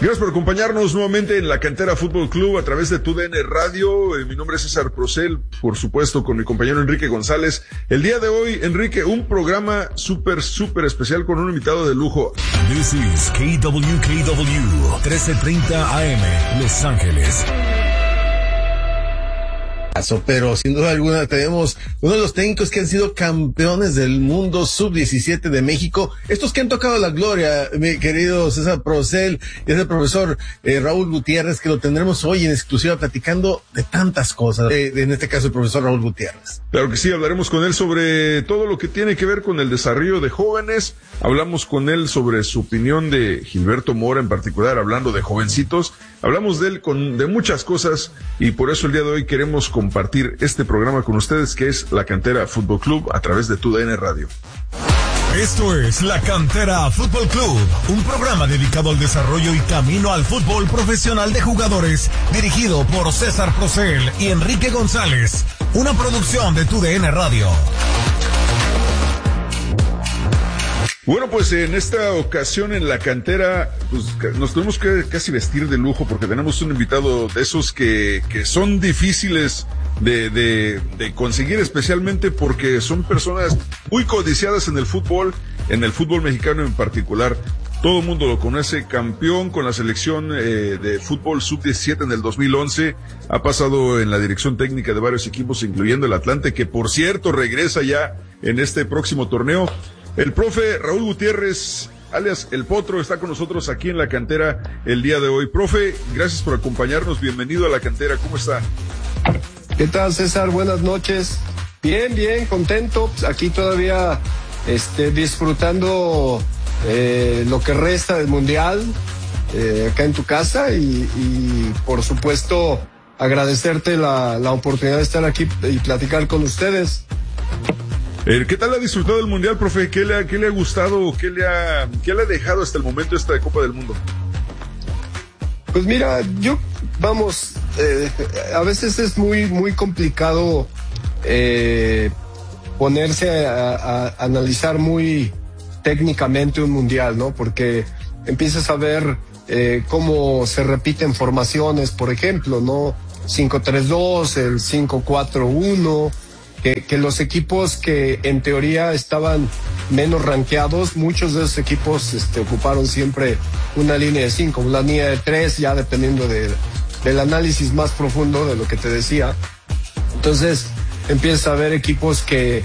Gracias por acompañarnos nuevamente en la Cantera Fútbol Club a través de TUDN Radio. Mi nombre es César Procel, por supuesto, con mi compañero Enrique González. El día de hoy, Enrique, un programa súper especial con un invitado de lujo. This is KWKW, 1330 AM, Los Ángeles. Pero sin duda alguna tenemos uno de los técnicos que han sido campeones del mundo sub-17 de México, estos que han tocado la gloria, mi querido César Procel, y es el profesor Raúl Gutiérrez, que lo tendremos hoy en exclusiva platicando de tantas cosas, en este caso el profesor Raúl Gutiérrez. Claro que sí, hablaremos con él sobre todo lo que tiene que ver con el desarrollo de jóvenes, hablamos con él sobre su opinión de Gilberto Mora en particular, hablando de jovencitos, hablamos de él de muchas cosas, y por eso el día de hoy queremos compartir este programa con ustedes, que es La Cantera Fútbol Club a través de TUDN Radio. Esto es La Cantera Fútbol Club, un programa dedicado al desarrollo y camino al fútbol profesional de jugadores, dirigido por César Procel y Enrique González, una producción de TUDN Radio. Bueno, pues en esta ocasión en La Cantera, pues nos tenemos que casi vestir de lujo porque tenemos un invitado de esos que son difíciles de conseguir, especialmente porque son personas muy codiciadas en el fútbol mexicano en particular. Todo el mundo lo conoce, campeón con la selección de fútbol sub-17 en el 2011, ha pasado en la dirección técnica de varios equipos, incluyendo el Atlante, que por cierto regresa ya en este próximo torneo. El profe Raúl Gutiérrez, alias El Potro, está con nosotros aquí en La Cantera el día de hoy. Profe, gracias por acompañarnos, bienvenido a La Cantera, ¿cómo está? ¿Qué tal, César? Buenas noches. Bien, contento, pues aquí todavía disfrutando lo que resta del Mundial, acá en tu casa, y por supuesto agradecerte la oportunidad de estar aquí y platicar con ustedes. ¿Qué tal ha disfrutado del Mundial, profe? ¿Qué le ha gustado? ¿Qué le ha dejado hasta el momento esta Copa del Mundo? Pues mira, a veces es muy complicado ponerse a analizar muy técnicamente un Mundial, ¿no? Porque empiezas a ver cómo se repiten formaciones, por ejemplo, ¿no? 5-3-2, el 5-4-1... Que los equipos que en teoría estaban menos rankeados, muchos de esos equipos ocuparon siempre una línea de 5, una línea de 3, ya dependiendo del análisis más profundo de lo que te decía. Entonces empiezas a ver equipos que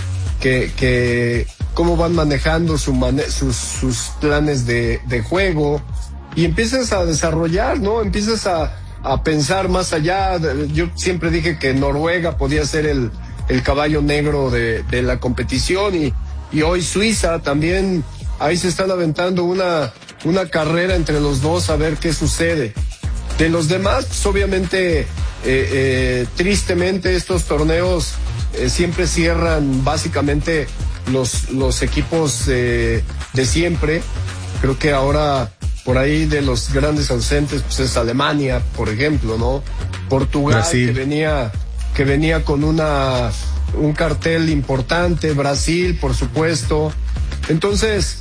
cómo van manejando sus planes de juego, y empiezas a desarrollar, ¿no? Empiezas a pensar más allá. Yo siempre dije que Noruega podía ser el caballo negro de la competición, y hoy Suiza también, ahí se están aventando una carrera entre los dos a ver qué sucede. De los demás, pues obviamente, tristemente estos torneos siempre cierran básicamente los equipos de siempre. Creo que ahora por ahí de los grandes ausentes pues es Alemania, por ejemplo, ¿no? Portugal, Brasil, que venía con un cartel importante, Brasil, por supuesto. Entonces,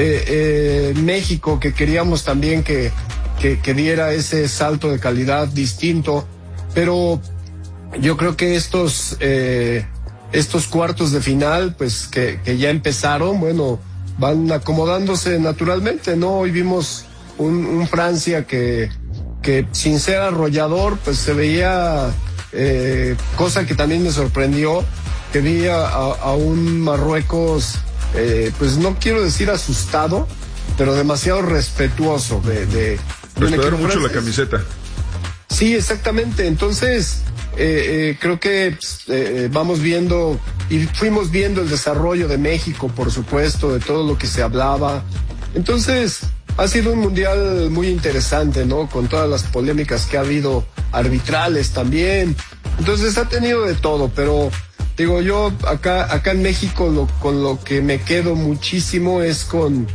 México, que queríamos también que diera ese salto de calidad distinto, pero yo creo que estos cuartos de final, pues que ya empezaron, bueno, van acomodándose naturalmente, ¿no? Hoy vimos un Francia que sin ser arrollador, pues se veía... cosa que también me sorprendió, que vi a un Marruecos, pues no quiero decir asustado, pero demasiado respetuoso de respetaron mucho la camiseta. Sí, exactamente. Entonces creo que vamos viendo y fuimos viendo el desarrollo de México, por supuesto, de todo lo que se hablaba. Entonces ha sido un mundial muy interesante, ¿no? Con todas las polémicas que ha habido, arbitrales también. Entonces ha tenido de todo, pero digo yo, acá en México con lo que me quedo muchísimo es con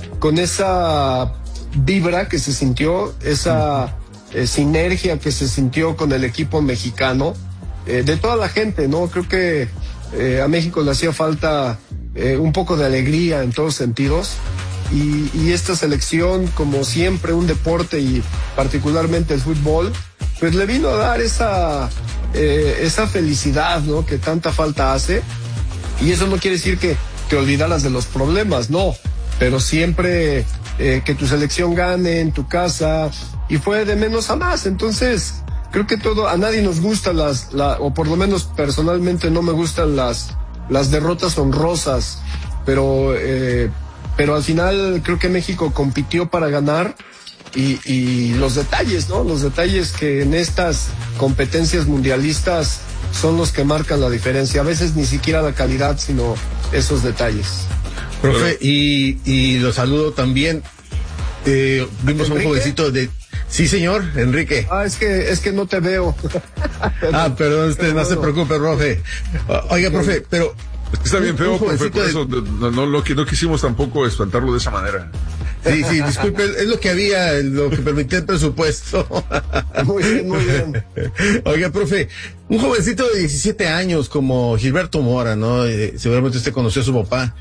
esa vibra que se sintió, esa sinergia que se sintió con el equipo mexicano, de toda la gente, ¿no? Creo que a México le hacía falta un poco de alegría en todos sentidos. y esta selección, como siempre, un deporte y particularmente el fútbol, pues le vino a dar esa felicidad, ¿no? Que tanta falta hace. Y eso no quiere decir que te olvidaras de los problemas, no, pero siempre que tu selección gane en tu casa, y fue de menos a más. Entonces creo que a nadie nos gusta o por lo menos personalmente no me gustan las derrotas honrosas, pero al final creo que México compitió para ganar, y los detalles, ¿no? Los detalles que en estas competencias mundialistas son los que marcan la diferencia. A veces ni siquiera la calidad, sino esos detalles. Profe, y lo saludo también. Vimos a un jovencito de... Sí, señor, Enrique. Es que no te veo. Perdón, usted no se preocupe, profe. Oiga, profe, pero... Está bien feo, profe, por eso no quisimos tampoco espantarlo de esa manera. Sí, disculpe, es lo que había, lo que permitía el presupuesto. Muy bien. Oiga, profe, un jovencito de 17 años como Gilberto Mora, ¿no? Seguramente usted conoció a su papá.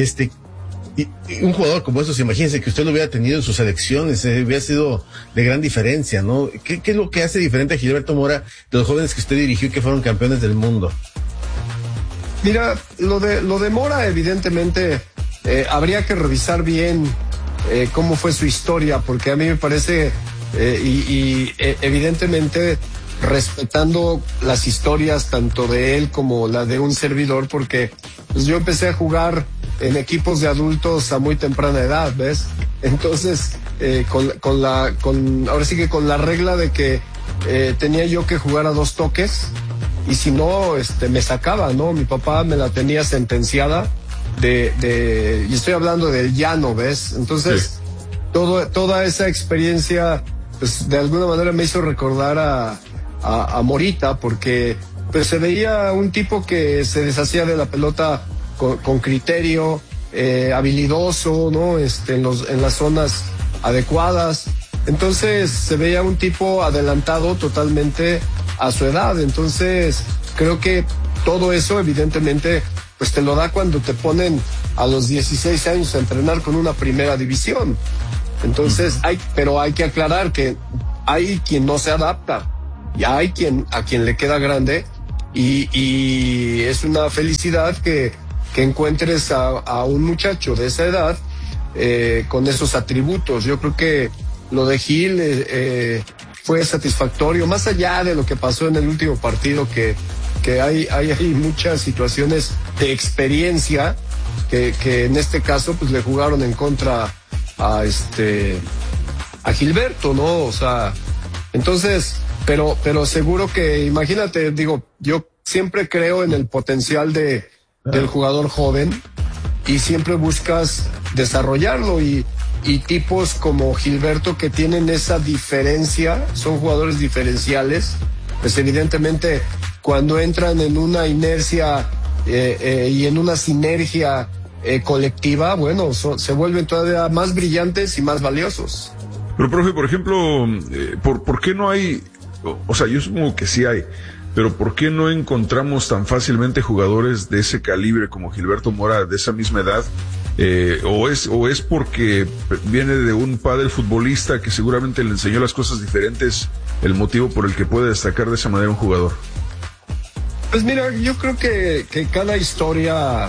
Y un jugador como esos, imagínense que usted lo hubiera tenido en sus selecciones, hubiera sido de gran diferencia, ¿no? ¿Qué es lo que hace diferente a Gilberto Mora de los jóvenes que usted dirigió y que fueron campeones del mundo? Mira, lo de Mora, evidentemente, habría que revisar bien cómo fue su historia, porque a mí me parece, evidentemente, respetando las historias tanto de él como la de un servidor, porque pues, yo empecé a jugar en equipos de adultos a muy temprana edad, ¿ves? Entonces, ahora sí que con la regla de que tenía yo que jugar a 2 toques, y si no, me sacaba, ¿no? Mi papá me la tenía sentenciada y estoy hablando del llano, ¿ves? Entonces, sí. Toda esa experiencia, pues, de alguna manera me hizo recordar a Morita, porque pues se veía un tipo que se deshacía de la pelota con criterio, habilidoso, ¿no? En las zonas adecuadas. Entonces se veía un tipo adelantado totalmente a su edad. Entonces creo que todo eso evidentemente pues te lo da cuando te ponen a los 16 años a entrenar con una primera división. Entonces pero hay que aclarar que hay quien no se adapta y hay a quien le queda grande, y es una felicidad que encuentres a un muchacho de esa edad con esos atributos. Yo creo que lo de Gil fue satisfactorio, más allá de lo que pasó en el último partido, que hay muchas situaciones de experiencia que en este caso pues le jugaron en contra a Gilberto, ¿no? O sea, entonces, pero seguro que, imagínate, digo, yo siempre creo en el potencial del jugador joven y siempre buscas desarrollarlo, y tipos como Gilberto que tienen esa diferencia, son jugadores diferenciales, pues evidentemente cuando entran en una inercia y en una sinergia colectiva, bueno, se vuelven todavía más brillantes y más valiosos. Pero, profe, por ejemplo, ¿por qué no hay, o sea, yo supongo que sí hay, pero ¿por qué no encontramos tan fácilmente jugadores de ese calibre como Gilberto Mora, de esa misma edad? O es porque viene de un padre futbolista que seguramente le enseñó las cosas diferentes, el motivo por el que puede destacar de esa manera un jugador. Pues mira, yo creo que cada historia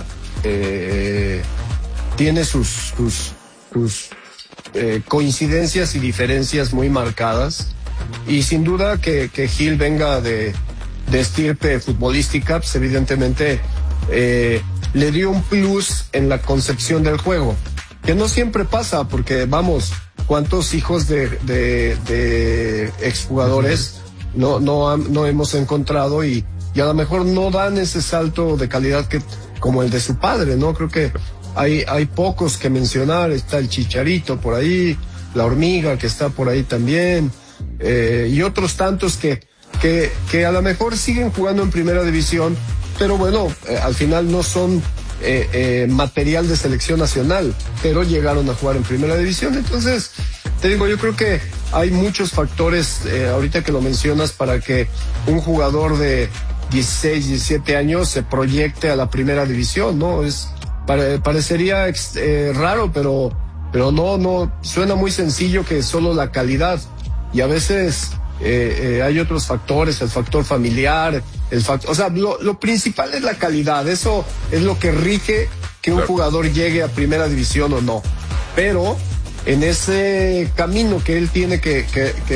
tiene sus coincidencias y diferencias muy marcadas, y sin duda que Gil venga de estirpe futbolística, pues evidentemente le dio un plus en la concepción del juego, que no siempre pasa, porque vamos, cuántos hijos de exjugadores no hemos encontrado, y a lo mejor no dan ese salto de calidad como el de su padre, ¿no? Creo que hay pocos que mencionar. Está el Chicharito por ahí, la Hormiga que está por ahí también, y otros tantos que a lo mejor siguen jugando en primera división, pero bueno, al final no son material de selección nacional, pero llegaron a jugar en primera división. Entonces, te digo, yo creo que hay muchos factores, ahorita que lo mencionas, para que un jugador de 16, 17 años se proyecte a la primera división, ¿no? Parecería raro, pero pero no, suena muy sencillo que solo la calidad, y a veces hay otros factores, el factor familiar, o sea, lo principal es la calidad, eso es lo que rige que un jugador llegue a primera división o no, pero en ese camino que él tiene que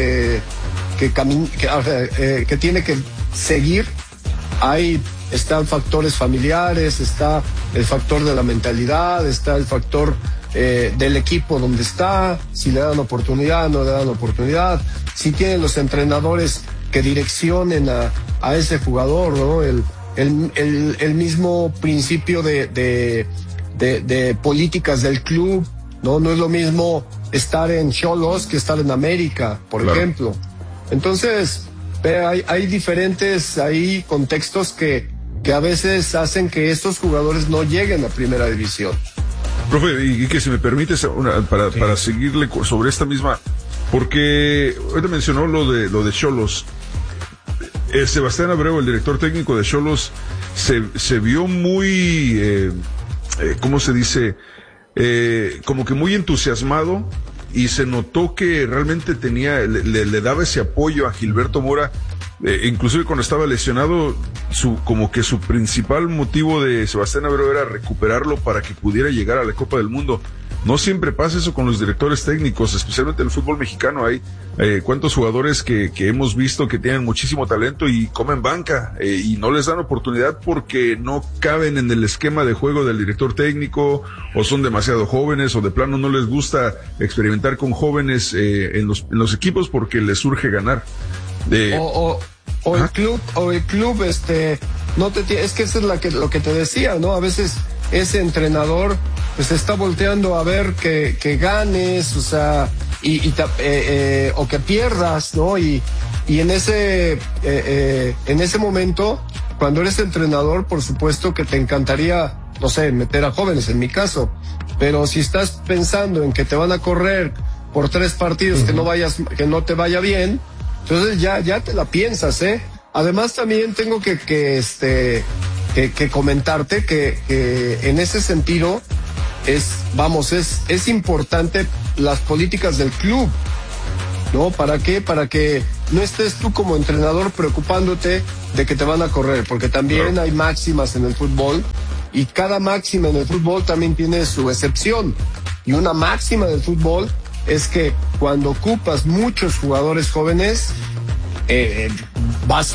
tiene que seguir, están factores familiares, está el factor de la mentalidad, está el factor del equipo donde está, si le dan oportunidad, no le dan oportunidad, si tienen los entrenadores que direccionen a ese jugador, ¿no? El mismo principio de políticas del club, no es lo mismo estar en Xolos que estar en América, por ejemplo. Entonces, hay diferentes contextos que a veces hacen que estos jugadores no lleguen a primera división. Profe, y que si me permites para seguirle sobre esta misma, porque ahorita mencionó lo de Xolos. Sebastián Abreu, el director técnico de Xolos, se vio muy, ¿cómo se dice? Como que muy entusiasmado, y se notó que realmente le daba ese apoyo a Gilberto Mora, inclusive cuando estaba lesionado, como que su principal motivo de Sebastián Abreu era recuperarlo para que pudiera llegar a la Copa del Mundo. No siempre pasa eso con los directores técnicos, especialmente en el fútbol mexicano. Hay cuántos jugadores que hemos visto que tienen muchísimo talento y comen banca, y no les dan oportunidad porque no caben en el esquema de juego del director técnico, o son demasiado jóvenes, o de plano no les gusta experimentar con jóvenes en los equipos porque les surge ganar. El club, no es que eso es lo que te decía, ¿no? A veces ese entrenador pues está volteando a ver que ganes, o sea, o que pierdas, ¿no? Y en ese momento, cuando eres entrenador, por supuesto que te encantaría, no sé, meter a jóvenes, en mi caso, pero si estás pensando en que te van a correr por 3 partidos, que no te vaya bien, entonces ya te la piensas, ¿eh? Además también tengo que comentarte que en ese sentido es importante las políticas del club, ¿no? ¿Para qué? Para que no estés tú como entrenador preocupándote de que te van a correr, porque también hay máximas en el fútbol, y cada máxima en el fútbol también tiene su excepción, y una máxima del fútbol es que cuando ocupas muchos jugadores jóvenes, vas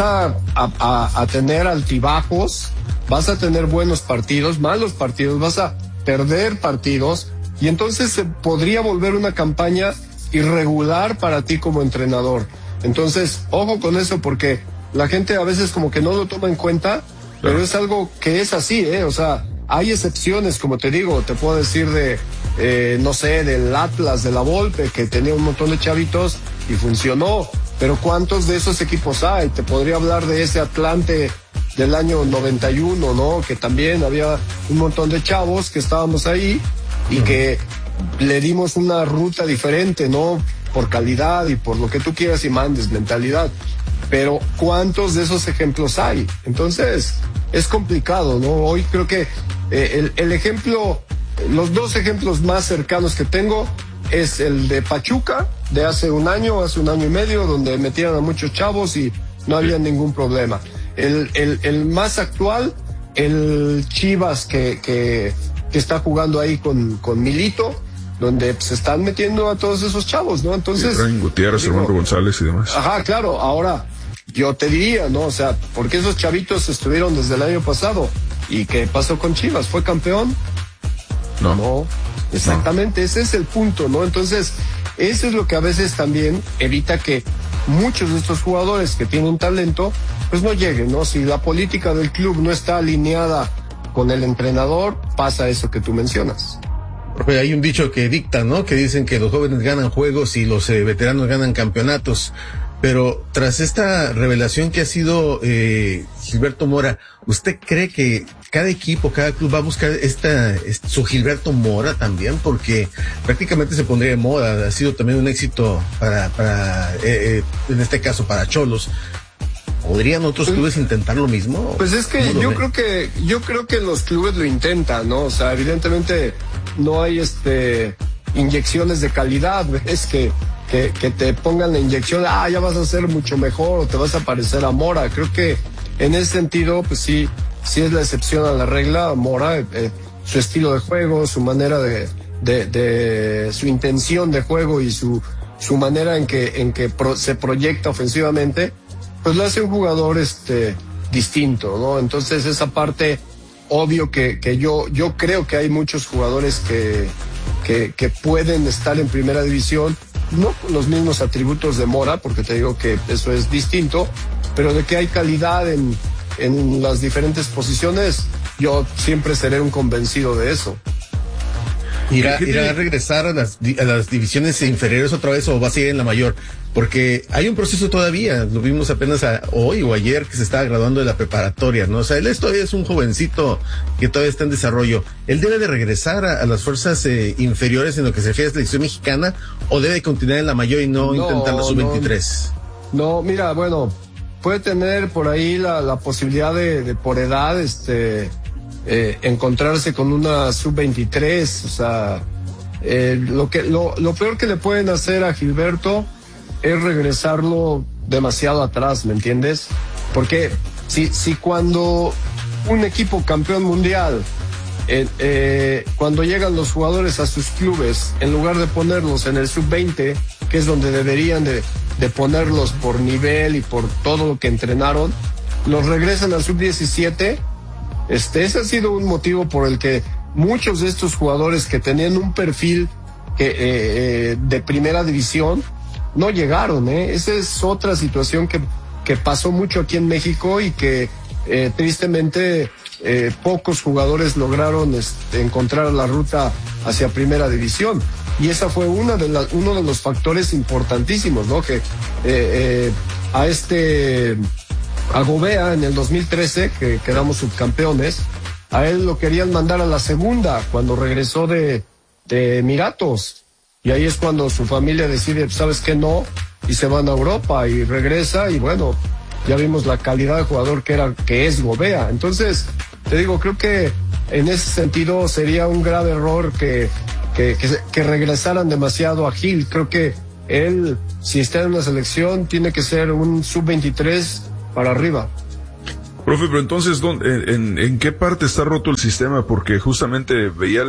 a tener altibajos, vas a tener buenos partidos, malos partidos, vas a perder partidos, y entonces se podría volver una campaña irregular para ti como entrenador. Entonces, ojo con eso, porque la gente a veces como que no lo toma en cuenta, pero es algo que es así, o sea, hay excepciones, como te digo, te puedo decir no sé, del Atlas, de la Volpe, que tenía un montón de chavitos y funcionó, pero ¿cuántos de esos equipos hay? Te podría hablar de ese Atlante del año 91, ¿no? Que también había un montón de chavos que estábamos ahí y que le dimos una ruta diferente, ¿no? Por calidad y por lo que tú quieras y mandes, mentalidad. Pero ¿cuántos de esos ejemplos hay? Entonces, es complicado, ¿no? Hoy creo que el ejemplo, los 2 ejemplos más cercanos que tengo es el de Pachuca, de hace un año y medio, donde metían a muchos chavos y no había ningún problema. El más actual, el Chivas que está jugando ahí con Milito, donde se están metiendo a todos esos chavos, ¿no? Entonces, Efraín Gutiérrez, Armando González y demás. Ajá, claro. Ahora, yo te diría, ¿no? O sea, porque esos chavitos estuvieron desde el año pasado. ¿Y qué pasó con Chivas? ¿Fue campeón? No. Exactamente, ese es el punto, ¿no? Entonces, eso es lo que a veces también evita que muchos de estos jugadores que tienen talento, pues no lleguen, ¿no? Si la política del club no está alineada con el entrenador, pasa eso que tú mencionas. Profe, hay un dicho que dicta, ¿no? Que dicen que los jóvenes ganan juegos y los veteranos ganan campeonatos. Pero tras esta revelación que ha sido Gilberto Mora, ¿usted cree que cada equipo, cada club va a buscar su Gilberto Mora también? Porque prácticamente se pondría de moda. Ha sido también un éxito para en este caso, para Xolos. ¿Podrían otros clubes intentar lo mismo? Pues es que yo creo que los clubes lo intentan, ¿no? O sea, evidentemente no hay inyecciones de calidad, ¿ves? Que te pongan la inyección, ya vas a ser mucho mejor o te vas a parecer a Mora. Creo que en ese sentido, pues sí es la excepción a la regla. Mora, su estilo de juego, su manera de su intención de juego y su manera en que se proyecta ofensivamente, pues lo hace un jugador distinto, ¿no? Entonces esa parte, obvio que yo creo que hay muchos jugadores que pueden estar en primera división, no con los mismos atributos de Mora, porque te digo que eso es distinto, pero de que hay calidad en las diferentes posiciones, yo siempre seré un convencido de eso. ¿Irá a regresar a las divisiones inferiores otra vez o va a seguir en la mayor? Porque hay un proceso todavía, lo vimos apenas hoy o ayer que se estaba graduando de la preparatoria, ¿no? O sea, él todavía es un jovencito que todavía está en desarrollo. ¿Él debe de regresar a las fuerzas inferiores en lo que se refiere a la selección mexicana o debe continuar en la mayor y no intentar la sub-23? No, mira, bueno, puede tener por ahí la posibilidad de por edad, encontrarse con una sub-23, o sea, lo peor que le pueden hacer a Gilberto es regresarlo demasiado atrás, ¿me entiendes? Porque si cuando un equipo campeón mundial, cuando llegan los jugadores a sus clubes, en lugar de ponerlos en el sub-20, que es donde deberían de ponerlos por nivel y por todo lo que entrenaron, los regresan al sub-17, ese ha sido un motivo por el que muchos de estos jugadores que tenían un perfil de primera división no llegaron, Esa es otra situación que pasó mucho aquí en México y que tristemente pocos jugadores lograron encontrar la ruta hacia primera división. Y esa fue uno de los factores importantísimos, ¿no? Que a Gobea en el 2013, que quedamos subcampeones, a él lo querían mandar a la segunda cuando regresó de Emiratos. Y ahí es cuando su familia decide, ¿sabes qué? No, y se van a Europa y regresa y bueno, ya vimos la calidad de jugador que es Gobea. Entonces, te digo, creo que en ese sentido sería un grave error que regresaran demasiado a Gil. Creo que él, si está en la selección, tiene que ser un sub-23 para arriba. Profe, pero entonces, ¿en qué parte está roto el sistema? Porque justamente veía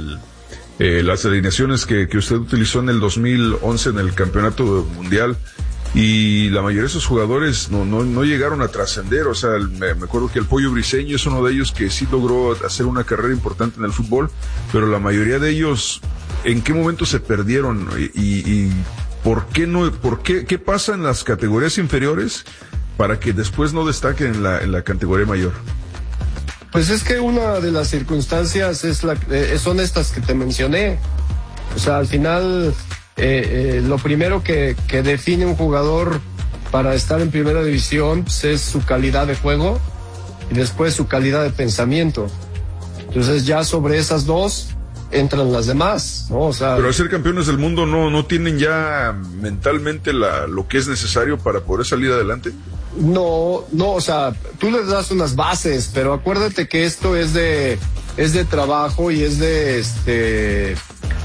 las alineaciones que usted utilizó en el 2011 en el campeonato mundial y la mayoría de esos jugadores no llegaron a trascender. O sea, me acuerdo que el Pollo Briseño es uno de ellos que sí logró hacer una carrera importante en el fútbol, pero la mayoría de ellos, ¿en qué momento se perdieron? Y ¿por qué no? ¿Qué pasa en las categorías inferiores para que después no destaquen en la categoría mayor? Pues es que una de las circunstancias son estas que te mencioné. O sea, al final, lo primero que define un jugador para estar en primera división, pues, es su calidad de juego y después su calidad de pensamiento. Entonces ya sobre esas dos entran las demás, ¿no? O sea, pero al ser campeones del mundo no tienen ya mentalmente lo que es necesario para poder salir adelante. No, o sea, tú les das unas bases, pero acuérdate que esto es de trabajo y es de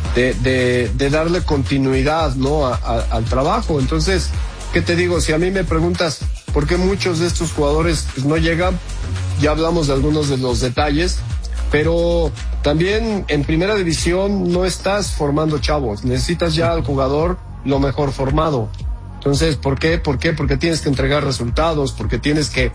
darle continuidad, ¿no? Al trabajo. Entonces, ¿qué te digo? Si a mí me preguntas por qué muchos de estos jugadores pues, no llegan, ya hablamos de algunos de los detalles, pero también en primera división no estás formando chavos, necesitas ya al jugador lo mejor formado. Entonces, ¿por qué? Porque tienes que entregar resultados, porque tienes que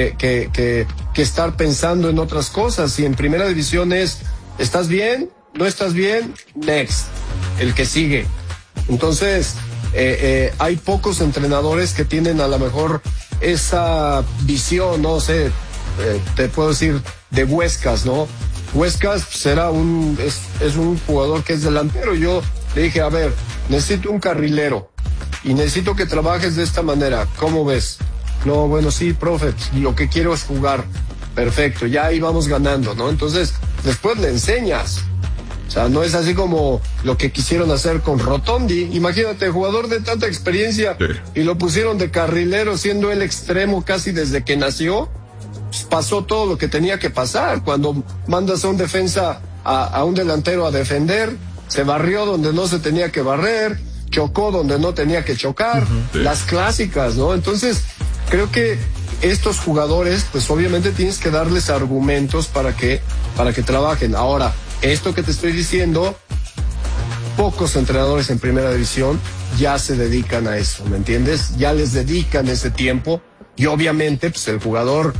estar pensando en otras cosas. Y en primera división ¿estás bien? ¿No estás bien? Next, el que sigue. Entonces, hay pocos entrenadores que tienen a lo mejor esa visión, no sé, te puedo decir, de Huescas, ¿no? Huescas será es un jugador que es delantero. Yo le dije, a ver, necesito un carrilero y necesito que trabajes de esta manera. ¿Cómo ves? No, bueno, sí, profe, lo que quiero es jugar. Perfecto, ya ahí vamos ganando, ¿no? Entonces, después le enseñas. O sea, no es así como lo que quisieron hacer con Rotondi. Imagínate, jugador de tanta experiencia, sí, y lo pusieron de carrilero siendo el extremo casi desde que nació. Pues pasó todo lo que tenía que pasar. Cuando mandas a un defensa, a un delantero a defender, se barrió donde no se tenía que barrer, chocó donde no tenía que chocar, las clásicas, ¿no? Entonces, creo que estos jugadores, pues obviamente tienes que darles argumentos para que trabajen. Ahora, esto que te estoy diciendo, pocos entrenadores en primera división ya se dedican a eso, ¿me entiendes? Ya les dedican ese tiempo y obviamente, pues el jugador,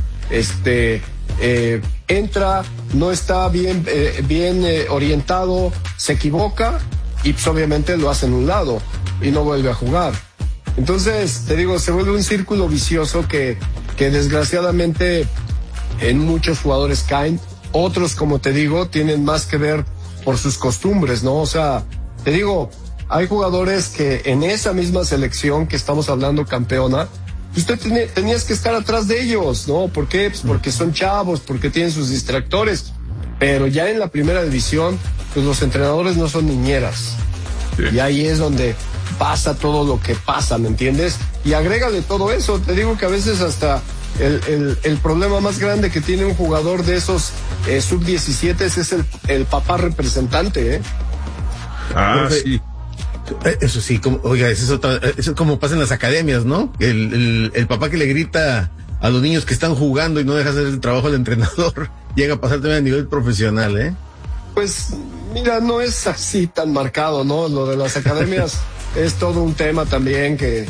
entra, no está bien orientado, se equivoca y pues obviamente lo hace en un lado y no vuelve a jugar. Entonces, te digo, se vuelve un círculo vicioso que desgraciadamente en muchos jugadores caen. Otros, como te digo, tienen más que ver por sus costumbres, ¿no? O sea, te digo, hay jugadores que en esa misma selección que estamos hablando campeona, usted tenías que estar atrás de ellos, ¿no? ¿Por qué? Pues porque son chavos, porque tienen sus distractores. Pero ya en la primera división, pues los entrenadores no son niñeras. Sí. Y ahí es donde pasa todo lo que pasa, ¿me entiendes? Y agrégale todo eso. Te digo que a veces hasta el problema más grande que tiene un jugador de esos sub-17 es el papá representante, ¿eh? Ah, sí. Eso sí, eso es como pasa en las academias, ¿no? El papá que le grita a los niños que están jugando y no deja hacer el trabajo del entrenador, llega a pasar también a nivel profesional, ¿eh? Pues, mira, no es así tan marcado, ¿no? Lo de las academias es todo un tema también que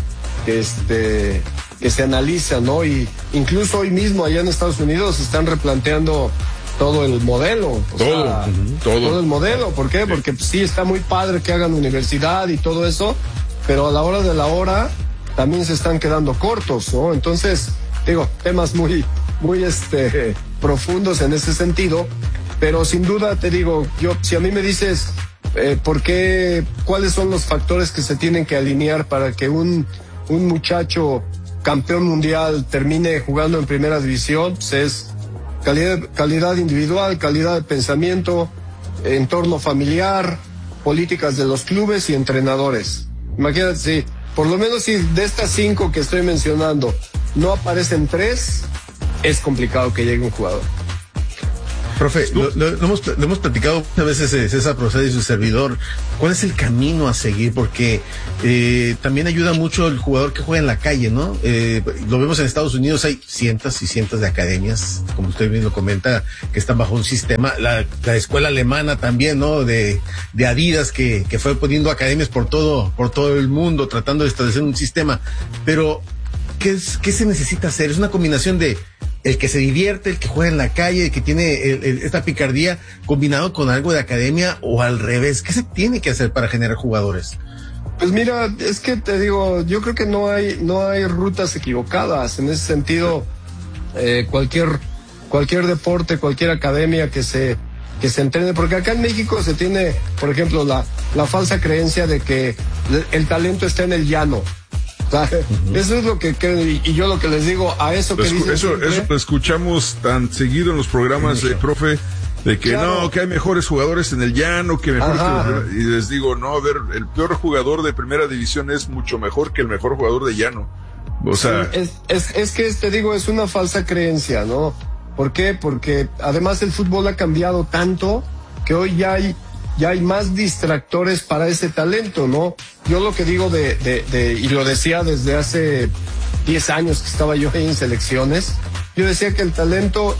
se analiza, ¿no? Y incluso hoy mismo allá en Estados Unidos se están replanteando todo el modelo. Todo el modelo. ¿Por qué? Porque sí está muy padre que hagan universidad y todo eso, pero a la hora de la hora también se están quedando cortos, ¿no? Entonces, digo, temas muy profundos en ese sentido, pero sin duda te digo, si a mí me dices cuáles son los factores que se tienen que alinear para que un muchacho campeón mundial termine jugando en primera división, pues es calidad individual, calidad de pensamiento, entorno familiar, políticas de los clubes y entrenadores. Imagínate, si por lo menos si de estas 5 que estoy mencionando no aparecen 3, es complicado que llegue un jugador. Profe, lo hemos platicado muchas veces, César Procel y su servidor. ¿Cuál es el camino a seguir? Porque también ayuda mucho el jugador que juega en la calle, ¿no? Lo vemos en Estados Unidos, hay cientos y cientos de academias, como usted bien lo comenta, que están bajo un sistema. La escuela alemana también, ¿no? De Adidas, que fue poniendo academias por todo el mundo, tratando de establecer un sistema. Pero, ¿qué se necesita hacer? Es una combinación de el que se divierte, el que juega en la calle, el que tiene esta picardía combinado con algo de academia, o al revés. ¿Qué se tiene que hacer para generar jugadores? Pues mira, es que te digo, yo creo que no hay rutas equivocadas. En ese sentido, cualquier deporte, cualquier academia que se entrene, porque acá en México se tiene, por ejemplo, la falsa creencia de que el talento está en el llano. Eso es lo que y yo lo que les digo a eso que dicen eso lo escuchamos tan seguido en los programas, profe, de que claro, no, que hay mejores jugadores en el llano, que mejor y les digo, no, a ver, el peor jugador de primera división es mucho mejor que el mejor jugador de llano. O sea, es que te digo, es una falsa creencia, ¿no? ¿Por qué? Porque además el fútbol ha cambiado tanto que hoy ya hay más distractores para ese talento, ¿no? Yo lo que digo y lo decía desde hace 10 años que estaba yo ahí en selecciones, yo decía que el talento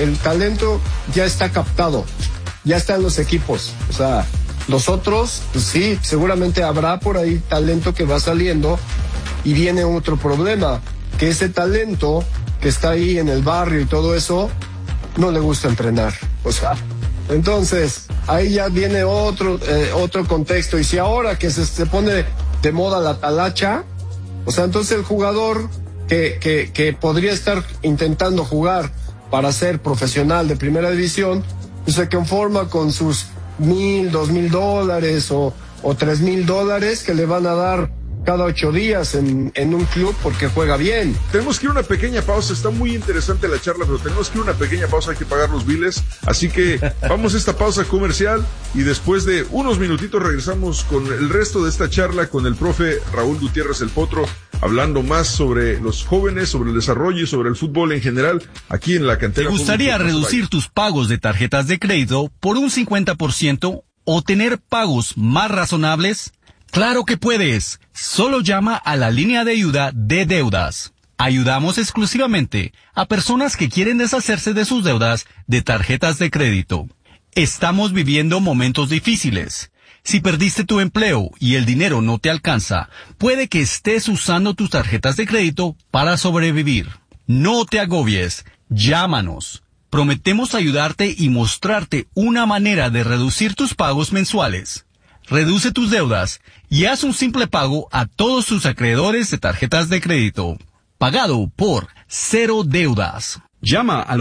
ya está captado, ya está en los equipos. O sea, los otros, pues sí, seguramente habrá por ahí talento que va saliendo y viene otro problema, que ese talento que está ahí en el barrio y todo eso, no le gusta entrenar. O sea, entonces, ahí ya viene otro contexto. Y si ahora que se pone de moda la talacha, o sea, entonces el jugador que podría estar intentando jugar para ser profesional de primera división, pues se conforma con sus $1,000, $2,000 o $3,000 que le van a dar cada 8 días en un club porque juega bien. Tenemos que ir a una pequeña pausa, está muy interesante la charla, pero tenemos que ir a una pequeña pausa, hay que pagar los biles, así que vamos a esta pausa comercial y después de unos minutitos regresamos con el resto de esta charla con el profe Raúl Gutiérrez el Potro, hablando más sobre los jóvenes, sobre el desarrollo y sobre el fútbol en general aquí en la cantera. ¿Te gustaría reducir tus pagos de tarjetas de crédito por un 50%? o tener pagos más razonables? ¡Claro que puedes! Solo llama a la línea de ayuda de deudas. Ayudamos exclusivamente a personas que quieren deshacerse de sus deudas de tarjetas de crédito. Estamos viviendo momentos difíciles. Si perdiste tu empleo y el dinero no te alcanza, puede que estés usando tus tarjetas de crédito para sobrevivir. No te agobies. Llámanos. Prometemos ayudarte y mostrarte una manera de reducir tus pagos mensuales. Reduce tus deudas y haz un simple pago a todos tus acreedores de tarjetas de crédito. Pagado por Cero Deudas. Llama al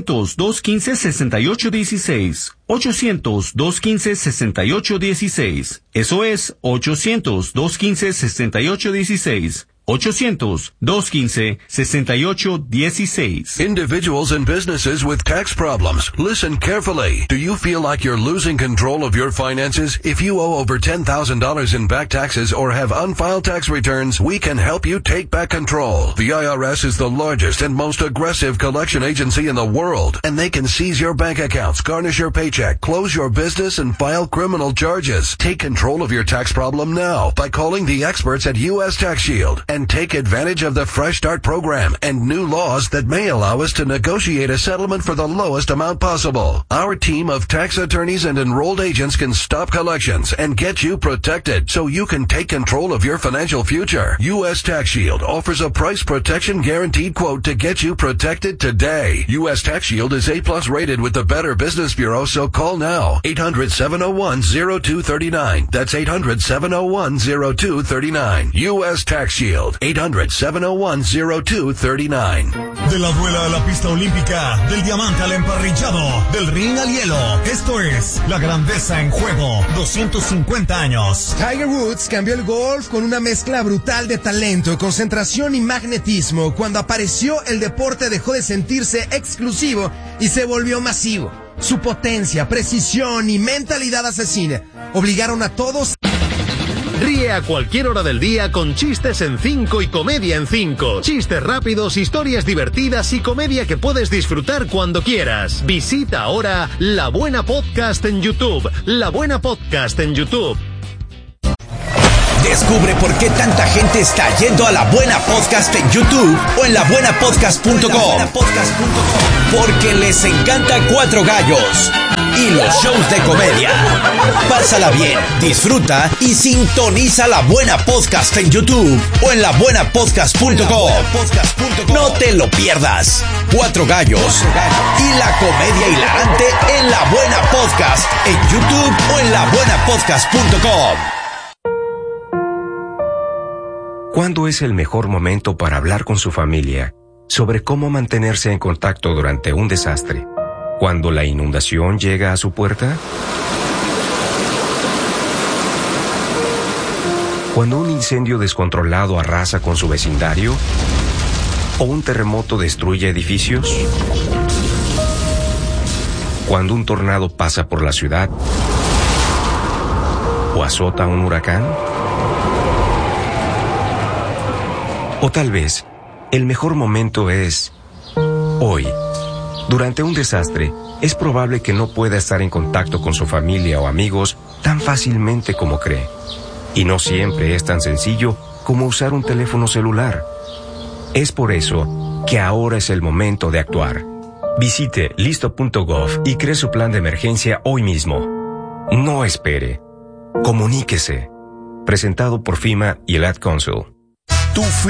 800-215-6816. 800-215-6816. Eso es 800-215-6816. 800-215-6816. Individuals and businesses with tax problems. Listen carefully. Do you feel like you're losing control of your finances? If you owe over $10,000 in back taxes or have unfiled tax returns, we can help you take back control. The IRS is the largest and most aggressive collection agency in the world, and they can seize your bank accounts, garnish your paycheck, close your business, and file criminal charges. Take control of your tax problem now by calling the experts at U.S. Tax Shield. And take advantage of the Fresh Start program and new laws that may allow us to negotiate a settlement for the lowest amount possible. Our team of tax attorneys and enrolled agents can stop collections and get you protected so you can take control of your financial future. U.S. Tax Shield offers a price protection guaranteed quote to get you protected today. U.S. Tax Shield is A+ rated with the Better Business Bureau, so call now. 800-701-0239. That's 800-701-0239. U.S. Tax Shield. 800-701-0239. De la duela a la pista olímpica, del diamante al emparrillado, del ring al hielo. Esto es la grandeza en juego. 250 años. Tiger Woods cambió el golf con una mezcla brutal de talento, concentración y magnetismo. Cuando apareció, el deporte dejó de sentirse exclusivo y se volvió masivo. Su potencia, precisión y mentalidad asesina obligaron a todos. Ríe a cualquier hora del día con Chistes en 5 y Comedia en 5. Chistes rápidos, historias divertidas y comedia que puedes disfrutar cuando quieras. Visita ahora La Buena Podcast en YouTube. La Buena Podcast en YouTube. Descubre por qué tanta gente está yendo a La Buena Podcast en YouTube o en labuenapodcast.com. Porque les encanta Cuatro Gallos y los shows de comedia. Pásala bien, disfruta y sintoniza La Buena Podcast en YouTube o en labuenapodcast.com. No te lo pierdas. Cuatro Gallos y la comedia hilarante en La Buena Podcast en YouTube o en labuenapodcast.com. ¿Cuándo es el mejor momento para hablar con su familia sobre cómo mantenerse en contacto durante un desastre? ¿Cuando la inundación llega a su puerta? ¿Cuando un incendio descontrolado arrasa con su vecindario? ¿O un terremoto destruye edificios? ¿Cuando un tornado pasa por la ciudad? ¿O azota un huracán? O tal vez, el mejor momento es hoy. Durante un desastre, es probable que no pueda estar en contacto con su familia o amigos tan fácilmente como cree. Y no siempre es tan sencillo como usar un teléfono celular. Es por eso que ahora es el momento de actuar. Visite listo.gov y cree su plan de emergencia hoy mismo. No espere. Comuníquese. Presentado por FEMA y el Ad Council.